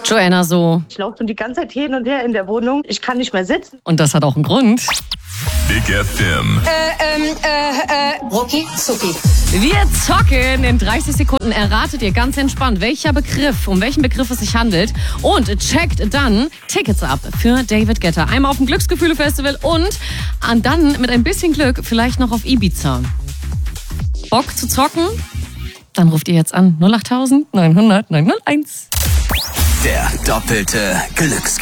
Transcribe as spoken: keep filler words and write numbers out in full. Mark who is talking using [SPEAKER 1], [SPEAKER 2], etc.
[SPEAKER 1] Joanna so.
[SPEAKER 2] Ich laufe schon die ganze Zeit hin und her in der Wohnung. Ich kann nicht mehr sitzen.
[SPEAKER 1] Und das hat auch einen Grund.
[SPEAKER 3] Big F M.
[SPEAKER 4] Äh, ähm, äh, äh, Rucki Zucki.
[SPEAKER 1] Wir zocken. In dreißig Sekunden erratet ihr ganz entspannt, welcher Begriff, um welchen Begriff es sich handelt. Und checkt dann Tickets ab für David Guetta. Einmal auf dem Glücksgefühle-Festival und dann mit ein bisschen Glück vielleicht noch auf Ibiza. Bock zu zocken? Dann ruft ihr jetzt an null acht neunhundert neunhunderteins.
[SPEAKER 3] Der doppelte Glücksgriff.